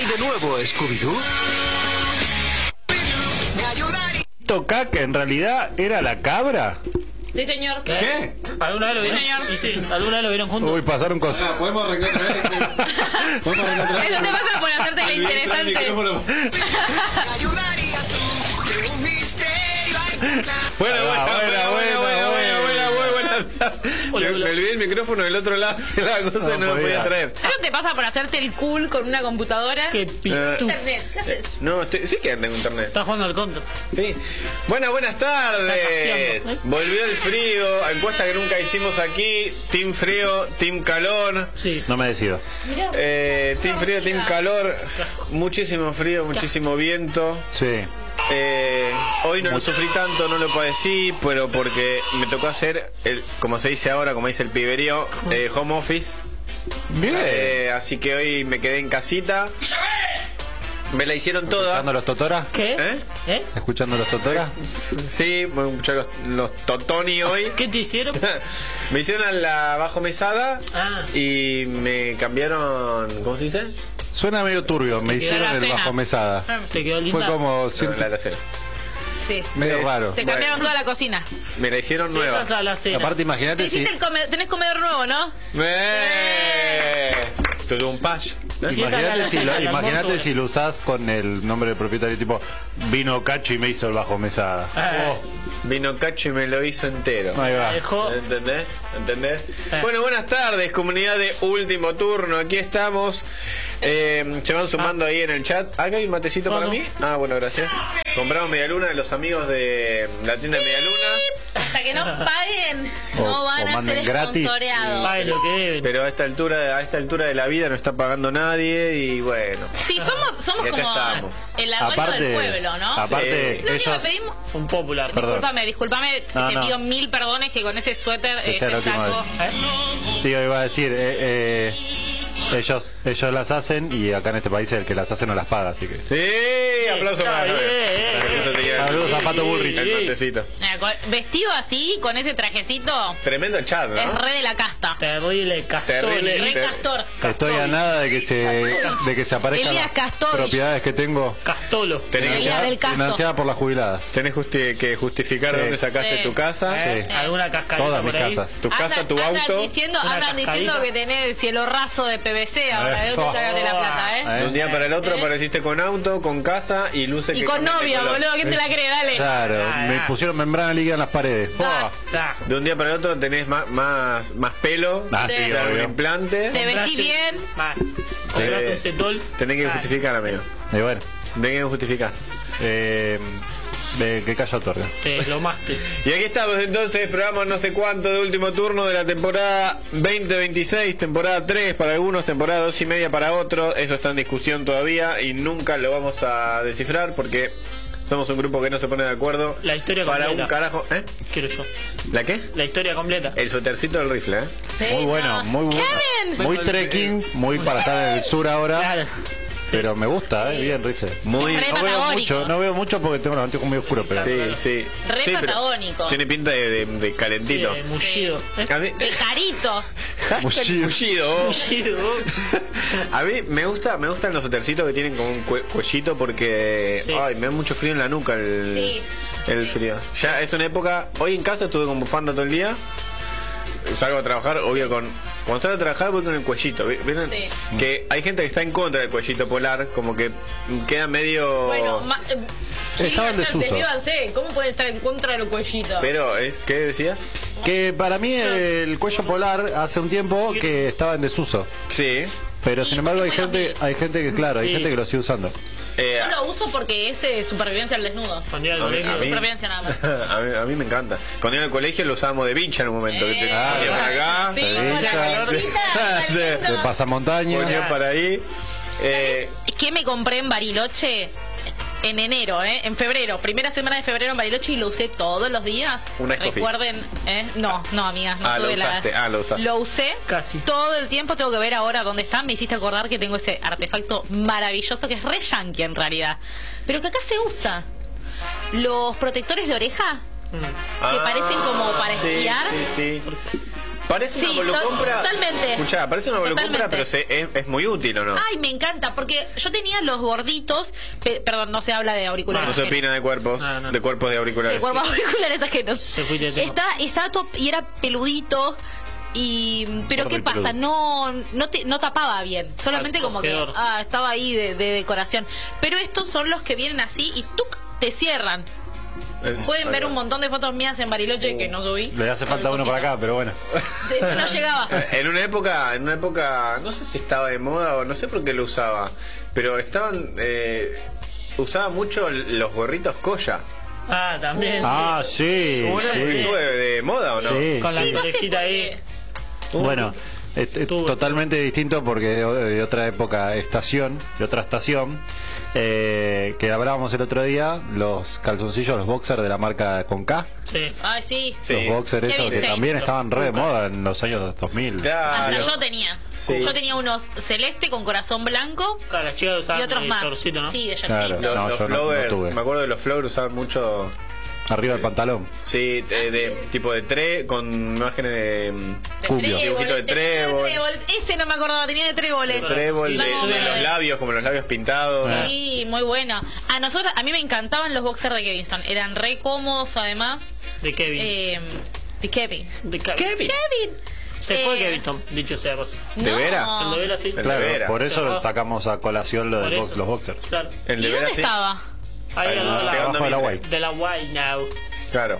hay de nuevo, Scooby-Doo? ¿Toca que en realidad era la cabra? Sí, señor. ¿Qué? ¿Alguna vez lo vieron? Sí, señor. Y sí, ¿alguna vez lo vieron juntos? Uy, pasaron cosas. ¿Podemos arreglar otra vez? ¿Podemos arreglar otra vez? Eso te pasa por hacerte la interesante. Bueno, Hola, hola. Me olvidé el micrófono del otro lado de la cosa y no lo podía traer. Eso te pasa por hacerte el cool con una computadora. Qué pitú. Internet, ¿qué haces? No, sí que tengo internet. Estás jugando al contra. Sí. Buenas tardes. Está Volvió el frío. Encuesta que nunca hicimos aquí. Team frío, team calor. Sí. No me decido. Team frío, team calor. Muchísimo frío, muchísimo viento. Sí. Hoy no lo sufrí tanto, no lo padecí, pero porque me tocó hacer, como se dice ahora, como dice el piberío, home office. Bien. Así que hoy me quedé en casita. Me la hicieron toda. ¿Escuchando los Totora? ¿Qué? ¿Eh? ¿Escuchando los Totora? Sí, voy a escuchar los Totoni hoy. ¿Qué te hicieron? Me hicieron a la bajo mesada Ah. y me cambiaron, ¿cómo se dice? Suena medio turbio, me quedó hicieron la el cena. bajo mesada. Te quedó linda. Fue como No, la cena. Sí. medio Es- raro. Te cambiaron toda la cocina. Me la hicieron nueva. Cesas a la cena. Aparte, imagínate si... Tenés comedor nuevo, ¿no? Turumpash. Si esa Imagínate la si, cena, el imagínate almuerzo, si lo usás con el nombre del propietario, tipo vino Cacho y me hizo el bajo mesada. Vino Cacho y me lo hizo entero. Ahí va. dejó. ¿Entendés? Bueno, buenas tardes, comunidad de Último Turno. Aquí estamos. Se van sumando ahí en el chat. ¿Acá hay un matecito para mí? Ah, bueno, gracias. Compramos Medialuna de los amigos de la tienda de Medialuna. Hasta que no paguen, O- no van o a manden ser gratis. sponsoreados. Ay, lo que deben. Pero a esta altura de la vida no está pagando nadie y bueno. Sí, somos Y acá como estamos. el arroyo Aparte, del pueblo, ¿no? aparte Sí. Lo único que ellos... pedimos... Un popular. Perdón. Disculpame, No, te no. pido 1000 perdones que con ese suéter, Esa ese era la última saco... vez. Tío, iba a decir, ellos las hacen y acá en este país el que las hace no las paga, así que... Sí, aplauso para la novia. Saludos a Pato Bullrich. El matecito. Vestido así, con ese trajecito, Tremendo el chat, es ¿no? re de la casta. Terrible castor. Terrible. Re castor. Estoy a nada de que se aparezcan Elías las Castovich. propiedades que tengo Castolo. Tenés, Elías del Casto. financiadas por las jubiladas. tenés que justificar Sí. de dónde sacaste Sí. tu casa. Sí. ¿Alguna cascarita Todas mis por ahí? casas. Tu casa, tu auto. Diciendo, Una andan diciendo cascadita. que tenés el cielo raso de PVC ahora. ¿De dónde sacaste la plata, eh? De un día para el otro apareciste con auto, con casa y luces Y que con cambian de novia, color. boludo. ¿Quién te la cree? Dale. Claro, me pusieron membrana líquida en las paredes. Da. Da. De un día para el otro tenés más pelo. Ah, sí, te dan un obvio. implante. Te vestí Compraste- bien. Va. Compraste un cetol. Tenés que justificar, amigo. Y bueno, Tenés que justificar. de que calla otorga. Te lo maste. Y aquí estamos entonces, programa no sé cuánto de último turno de la temporada 2026, temporada 3 para algunos, temporada 2 y media para otros. Eso está en discusión todavía y nunca lo vamos a descifrar porque somos un grupo que no se pone de acuerdo. La historia para completa. un carajo. ¿Eh? Quiero yo. ¿La qué? La historia completa. El suétercito del rifle, ¿eh? Sí, Muy bueno, no. muy bueno. ¡Kevin! Muy trekking, muy para estar en el sur ahora. Claro. Pero me gusta, bien, rifle. Muy. Es re No veo patagónico. mucho, no veo mucho porque tengo los anteojos muy oscuros, pero... Sí, sí. Re Sí, pero patagónico. tiene pinta de calentito. Sí, mullido. A mí, De carito. Hashtag mullido. Mullido. A mí me gustan los suétercitos que tienen como un cuellito porque Sí. ay, me da mucho frío en la nuca Sí. el frío. Ya es una época, hoy en casa estuve con bufanda todo el día. Salgo a trabajar, obvio cuando salgo a trabajar voy con el cuellito. ¿Vieron? Sí. Que hay gente que está en contra del cuellito polar, como que queda medio Bueno, Estaba en desuso. desvívanse. ¿Cómo pueden estar en contra de los cuellitos? Pero ¿qué decías? Que para mí el cuello polar hace un tiempo que estaba en desuso. Sí. Pero sin embargo hay bueno, gente que, claro, hay Sí. gente que lo sigue usando. Yo lo uso porque es supervivencia al desnudo. Cuando iba al A mí- colegio. a mí- Supervivencia nada más. a mí me encanta. Cuando iba al colegio lo usábamos de vincha en un momento. Que te ponía para acá, Sí, te con dice. la camisita, Sí. saliendo. De pasamontaña. ponía para ahí. ¿Qué me compré en Bariloche? En enero, en febrero, primera semana de febrero en Bariloche y lo usé todos los días. Una Escofit. Recuerden, no, amigas, no Ah, lo tuve la. usaste, lo usaste. Lo usé Casi. todo el tiempo. Tengo que ver ahora dónde está. Me hiciste acordar que tengo ese artefacto maravilloso que es re yankee en realidad, pero que acá se usa. Los protectores de oreja que parecen como para esquiar. Sí. Parece una Sí, volucompra. totalmente. Escuchá, parece una volucompra, pero es muy útil, ¿o no? Ay, me encanta, porque yo tenía los gorditos, perdón, no se habla de auriculares. No se opina de cuerpos, No. de cuerpos de auriculares. De cuerpos auriculares ajenos. Te fuiste de tema. Estaba todo, y era peludito. Pero Gordo qué y pasa, peludo. no tapaba bien, solamente como que Acogedor. estaba ahí de decoración. Pero estos son los que vienen así y ¡tuc! Te cierran. Pueden ver un montón de fotos mías en Bariloche que no subí. Le hace falta uno para acá, pero bueno. No llegaba. En una época, no sé si estaba de moda o no sé por qué lo usaba, pero usaba mucho los gorritos Koya. Ah, también. Ah, sí. ¿Hubo Sí. de moda o no? Sí. Con la Sí, no sé orejita por ahí. qué. Bueno, es totalmente distinto porque de otra época, de otra estación, que hablábamos el otro día, los calzoncillos, los boxers de la marca con K, Sí. Ay, sí. Sí. los boxers Qué esos que vintage. también estaban re de moda en los años 2000. Claro. Hasta yo tenía. Sí. Yo tenía unos celeste con corazón blanco Claro, las chicas y usaban otros de más. shortcito, ¿no? Sí, de Claro. shortcito. No, Los yo no flowers, tuve. me acuerdo de los flowers usaban mucho, Arriba del pantalón. sí, de tipo de con imágenes de De Cumbio. Dibujito de tenía trébol. Ese no me acordaba, tenía de tréboles. trébol, Sí, de no, los labios, como los labios pintados. Sí, muy bueno. A mí me encantaban los boxers de Kevinston. Eran re cómodos además. De Kevin. De Kevin. De Kevin. Kevin. Se fue Eh, Kevin, dicho sea paso. ¿De no. veras? El de Vela sí. El de Claro, veras. por eso Cerró. sacamos a colación lo Por de eso. los boxers. Claro. El ¿Y de dónde veras, sí. estaba? Ahí Ahí al lado de llegando Abajo de la Mitre. guay. de la White Now. Claro.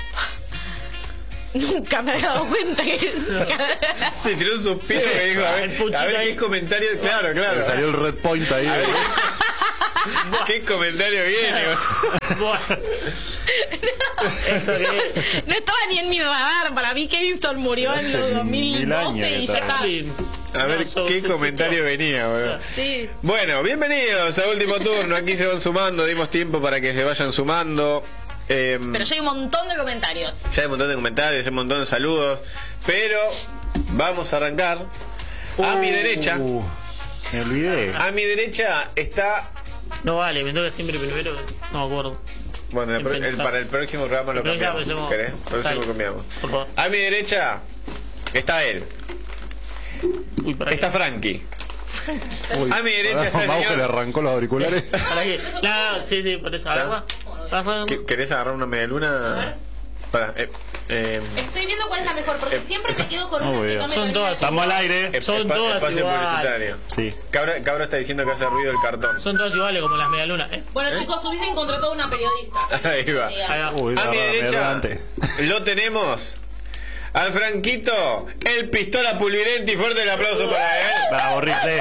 Nunca me había dado cuenta que... Sí, tiró un suspiro que dijo, el puchito a ver ahí. qué comentario, claro, Le claro. salió el red point ahí. ¿Qué comentario viene? Bueno. Eso que No estaba ni en mi radar. Para mí Kevinston murió en Hace los 2012 1000 años y que ya está. A ver qué comentario venía, boludo. Sí. Bueno, bienvenidos a Último Turno. Aquí se van sumando, dimos tiempo para que se vayan sumando. Pero ya hay un montón de comentarios. Ya hay un montón de comentarios, hay un montón de saludos. Pero vamos a arrancar. A mi derecha. Me olvidé. A mi derecha está. no vale, me toca siempre primero. No me acuerdo. Bueno, para el próximo programa lo Pero ya cambiamos. empecemos. ¿Querés? Próximo Dale. cambiamos. Por favor. A mi derecha está él. Uy, para Está Frankie. A mi derecha está el Mau que le señor. arrancó los auriculares. ¿Para qué? No, sí, por eso. Agua. ¿Querés agarrar una media luna? Para, Estoy viendo cuál es la mejor, porque siempre me quedo con no una que veo. no me Son termina todas de- Estamos al aire. Son todas espacio igual. publicitario. Sí. Cabra está diciendo que hace ruido el cartón. Son todas iguales como las medialunas. Bueno, chicos, hubiesen contratado una periodista. Ahí va. Ahí va. Uy, A mi me derecha adelante. lo tenemos al Franquito, el pistola Pulvirenti. Fuerte el aplauso para él. Bravo, rifle.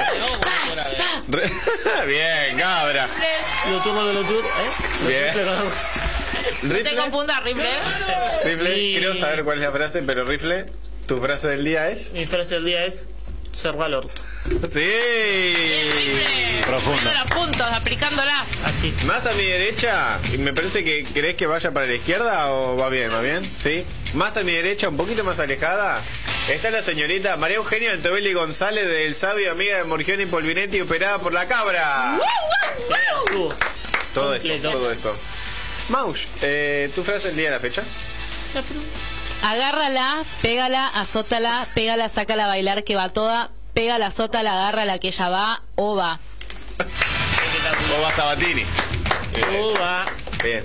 Bien, cabra. Lo turno, ¿eh? Bien. No te Rifle, confundas, Rifle. rifle, Y- quiero saber cuál es la frase, pero Rifle, tu frase del día es. Mi frase del día es cerrar el orto. Sí. Profundo. Poniendo los puntos, aplicándola. Así. Más a mi derecha, y me parece que querés que vaya para la izquierda o va bien, ¿sí? Más a mi derecha, un poquito más alejada, está la señorita María Eugenia Altobelli González del Sabio, amiga de Morgioni Polvinetti, operada por la cabra. Estuvo. Todo eso, Completo. todo eso. Maush, ¿tu frase del día de la fecha? Agárrala, pégala, azótala, pégala, sácala a bailar que va toda, pégala, azótala, agárrala que ella va o va. O va Sabatini. Va. Bien.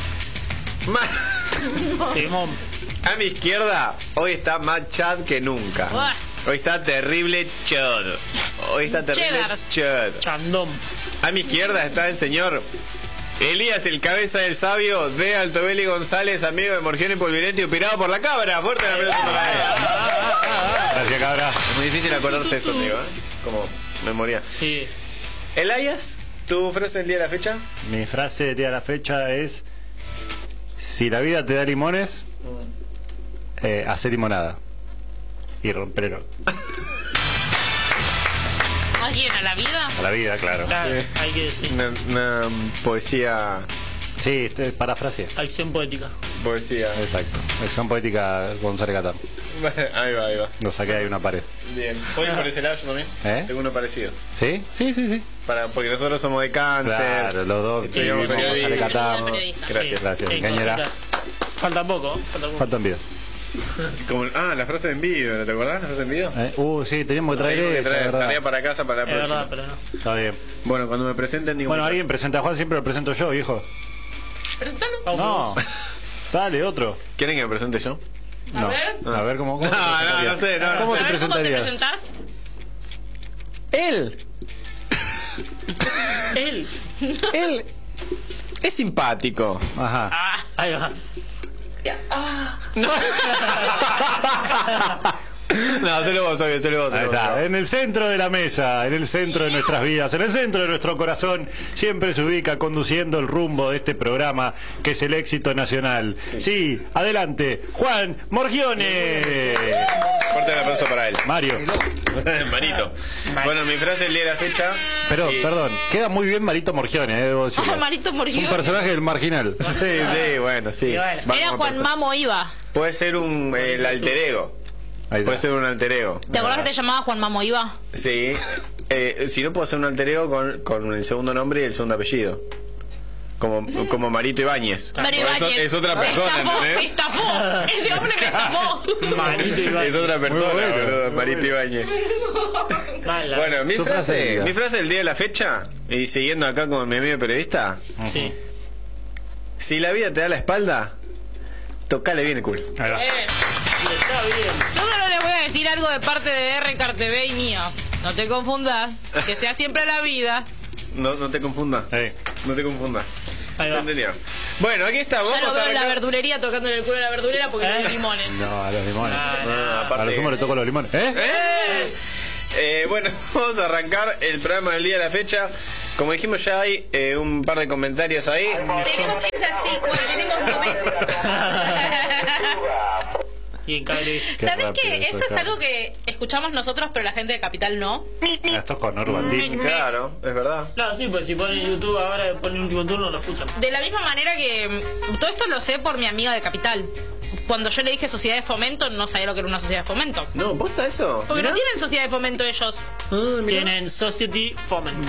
Más. Timón. A mi izquierda, hoy está más Chad que nunca. Uah. Hoy está terrible Chad. Hoy está terrible Cheddar. Chad. Chandón. A mi izquierda está el señor Elías, el cabeza del sabio de Altobelli González, amigo de Morgioni Polvinetti, operado por la cabra. Fuerte la pelota para él. Gracias, cabra. Es muy difícil acordarse eso, te digo, ¿eh? Como memoria. Sí. Elías, ¿tu frase del día de la fecha? Mi frase del día de la fecha es: si la vida te da limones, hace limonada. Y romperlo. ¿Alguien a la vida? A la vida, claro. Claro, hay que decir. Una poesía. Sí, parafrasea. Acción poética. Poesía. Exacto. Acción poética González Catán. Ahí va, ahí va. Lo saqué ahí una pared. Bien. ¿Puedes por ese lado yo también? ¿Eh? Tengo uno parecido. ¿Sí? Sí, sí, sí. Porque nosotros somos de cáncer. Claro, los dos Estudiamos vivimos periodismo. González Catán. Periodista. Gracias, Sí, gracias. hay Cañera. cositas. Falta poco. Faltan videos. La frase de envío, ¿te acordás? ¿La frase de envío? Sí, teníamos que traer Tenemos que esa, traer ¿verdad? tarea para casa para la Es próxima. verdad, pero no. Está bien. Bueno, cuando me presenten digo. Bueno, alguien presenta a Juan, siempre lo presento yo, viejo. Presentalo. No. Dale, otro. ¿Quieren que me presente yo? A ver. A ver cómo. No, no sé, no. ¿Cómo A te ver, ¿cómo te presentarías? presentás? Él es simpático. Ajá. Ahí va. No, hacelo vos, Obvio, hacelo vos. Ahí está, en el centro de la mesa, en el centro de nuestras vidas, en el centro de nuestro corazón, siempre se ubica conduciendo el rumbo de este programa que es el éxito nacional. Sí, adelante, Juan Morgione. Fuerte el aplauso para él. Mario. Marito. Bueno, mi frase el día de la fecha. Pero, y- perdón, queda muy bien Marito Morgione, debo decirlo. Marito Es Morgione. un personaje del marginal. Sí, bueno, sí. Y bueno. Vamos Era a Juan pensar. Mamo Iba. Puede ser el alter ego. Ahí está. Puede ser un alter ego. ¿Te acordás que te llamaba Juan Mamo Iba? Sí. Si no, puedo hacer un alter ego con el segundo nombre y el segundo apellido. Como Marito Ibáñez. Mario Por eso Ibáñez. es otra persona, Me ¿entendés? estafó. Ese hombre me estafó. Marito Ibáñez. Es otra persona, bueno. boludo, Marito Ibáñez. Mala. Bueno, Tu frase del día. mi frase del día de la fecha, y siguiendo acá con mi amigo periodista, Sí. si la vida te da la espalda, tocale bien el culo. Ahí va. Y está bien. Yo solo le voy a decir algo de parte de RKTV y mío. No te confundas. Que sea siempre la vida. No te confundas. No te confundas. Ahí ¿Se va. entendió? Bueno, aquí está. Ya lo Vamos a veo en la arrancar. verdulería tocándole el culo a la verdulera porque no hay limones. No, a los limones. Ah, aparte- A lo sumo le toco los limones. Bueno, vamos a arrancar el programa del día de la fecha. Como dijimos, ya hay un par de comentarios ahí. Tenemos que ir así, cuando tenemos Y en Cali. Qué ¿Sabes rápido qué? esto Eso es está. algo que escuchamos nosotros, pero la gente de Capital no. Esto es con Urban Dictionary. Claro, es verdad. Claro, sí, pues si ponen YouTube ahora, ponen último turno, lo escuchan. De la misma manera que todo esto lo sé por mi amiga de Capital. Cuando yo le dije sociedad de fomento, no sabía lo que era una sociedad de fomento. No, ¿posta eso? Porque no tienen sociedad de fomento ellos. Tienen Society Foment.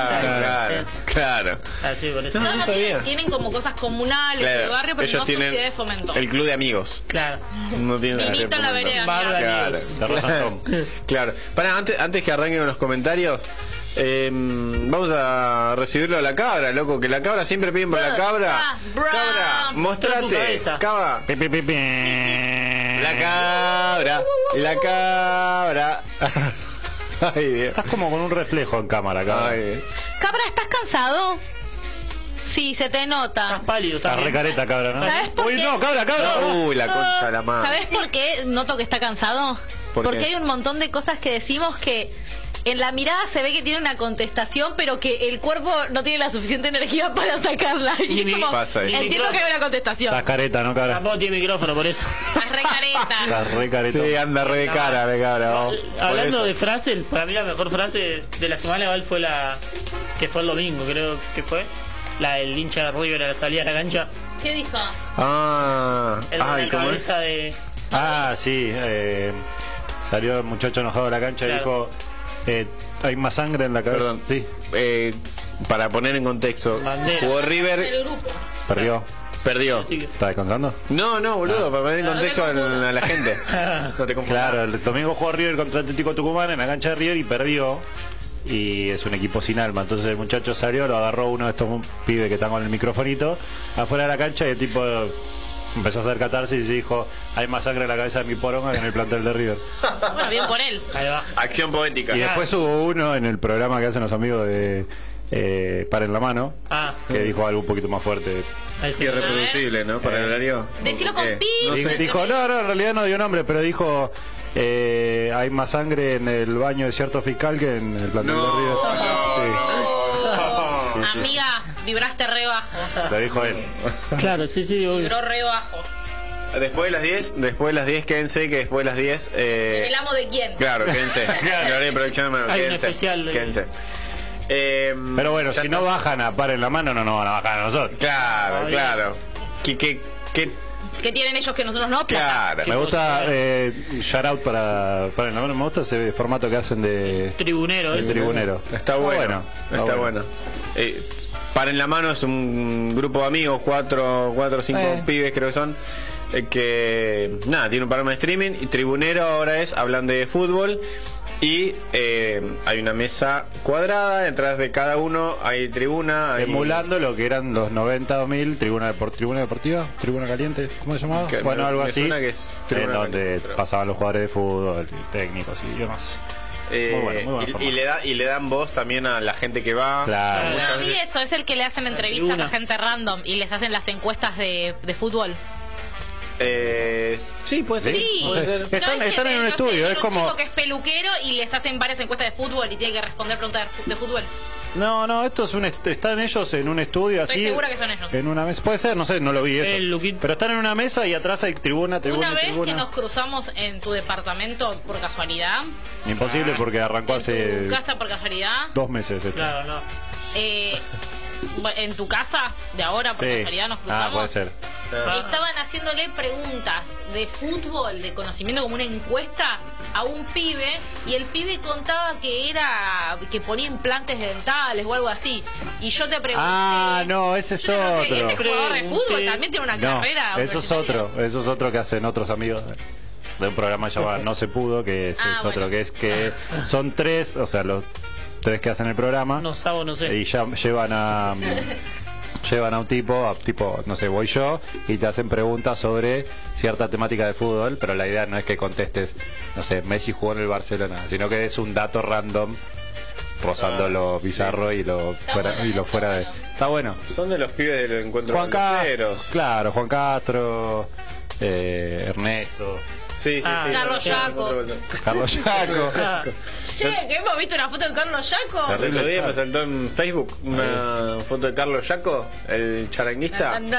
Claro. Así, por eso. No, No, sabía. tienen como cosas comunales de barrio, pero Ellos no tienen sociedad de fomento. el club de amigos. Claro. No tienen Vinito en la vereda. Bárbaro. Claro, De razón. claro. Para, antes que arranquen con los comentarios, vamos a recibirlo a la cabra, loco, que la cabra siempre piden por la cabra. Bra. Cabra, Tu mostrate. cabeza. Cabra. Pi, pi, pi, pi. La cabra. La cabra. Ay, Dios. Estás como con un reflejo en cámara, cabrón. Ay. Cabra, ¿estás cansado? Sí, se te Estás nota. pálido, Estás estás re bien. careta, cabra, ¿no? ¿Sabes por Uy, qué? no, cabra, cabra. Uy, la concha de la madre. ¿Sabes por qué noto que está cansado? ¿Por Porque qué? hay un montón de cosas que decimos que en la mirada se ve que tiene una contestación, pero que el cuerpo no tiene la suficiente energía para sacarla. Y Ni es como, pasa eso. entiendo que hay una contestación. Estás careta, ¿no, cabra? Tampoco tiene micrófono, por eso. Estás re careta. Estás re careta. Sí, anda re de cara, de cabra. vamos. Por Hablando eso. de frases, para mí la mejor frase de la semana igual fue la que fue el domingo, creo que fue. La del hincha de River a la salida de la cancha. ¿Qué dijo? Ah, El ay, la ¿cómo es? cabeza de. Ah, sí. Salió el muchacho enojado de la cancha y Claro. dijo: hay más sangre en la cabeza. Perdón. Sí, Para poner en contexto, Bandera. jugó El River, grupo. perdió. perdió. ¿Estás contando? No, boludo, para poner en No, contexto no te confundas. a la gente. No te confundas. Claro, el domingo jugó River contra Atlético Tucumán en la cancha de River y perdió. Y es un equipo sin alma. Entonces el muchacho salió, lo agarró uno de estos pibes que están con el microfonito afuera de la cancha y el tipo empezó a hacer catarsis y dijo: hay más sangre en la cabeza de mi poronga que en el plantel de River. Bueno, bien por él. Ahí va. Acción poética. Y después hubo uno en el programa que hacen los amigos de Paren la Mano, Ah, que dijo algo un poquito más fuerte. ahí sí. Irreproducible, ¿no? Para el horario. Decilo con pi. No sé. Dijo, no, en realidad no dio nombre, pero dijo: hay más sangre en el baño de cierto fiscal que en el plantel No, de River. Oh, Sí, sí, amiga, vibraste re bajo. lo dijo él. Claro, sí, sí, obvio. Vibró re bajo. Después de las 10, quédense, que después de las 10... ¿El amo de quién? Claro, quédense. La hora de producción, bueno, Hay un quédense. especial de- Quédense. Pero bueno, Ya si está. no bajan a Paren la Mano, no nos van a bajar a nosotros. Claro, claro. ¿Qué? ¿Qué tienen ellos que nosotros no? Plata. Claro. Me gusta shout out para Paren la Mano, me gusta ese formato que hacen de Tribunero, del ese. tribunero. Está bueno. Está bueno. Paren la Mano es un grupo de amigos, cuatro o cinco pibes creo que son, que nada, tiene un programa de streaming, y Tribunero ahora es hablando de fútbol. Y hay una mesa cuadrada, detrás de cada uno hay tribuna. Emulando lo que eran los 90.000, tribuna deportiva, tribuna caliente, ¿cómo se llamaba? Bueno, algo así, que es en donde caliente, pero... pasaban los jugadores de fútbol, técnicos y demás. Muy bueno, y le dan voz también a la gente que va. Claro. Ah, y eso es el que le hacen entrevistas a gente random y les hacen las encuestas de fútbol. Sí, puede ser. Sí, puede ser. Están en un estudio, es como... un chico que es peluquero y les hacen varias encuestas de fútbol y tiene que responder preguntas de fútbol. No, esto es están ellos en un estudio así. Estoy segura que son ellos. En una mesa, puede ser, no sé, no lo vi eso. Pero están en una mesa y atrás hay tribuna. Una vez que nos cruzamos en tu departamento por casualidad. Imposible porque arrancó hace... ¿En tu casa por casualidad? 2 meses esto. Claro, no. En tu casa de ahora por casualidad nos cruzamos. Ah, puede ser. Estaban haciéndole preguntas de fútbol, de conocimiento, como una encuesta a un pibe, y el pibe contaba que ponía implantes dentales o algo así, y yo te pregunté, no, ese es otro. Este jugador de fútbol también tiene una carrera eso es otro que hacen otros amigos de un programa llamado No Se Pudo, que es otro, que es que son 3, o sea, los 3 que hacen el programa, no sé, y ya llevan a un tipo, no sé, voy yo, y te hacen preguntas sobre cierta temática de fútbol, pero la idea no es que contestes, no sé, Messi jugó en el Barcelona, sino que es un dato random rozando lo bizarro y lo fuera de... Está bueno. Son de los pibes del encuentro Juan Castro, claro, Juan Castro, Ernesto. Sí. Carlos Yaco. Che, que hemos visto una foto de Carlos Yaco. El otro día me saltó en Facebook una foto de Carlos Yaco, el charanguista.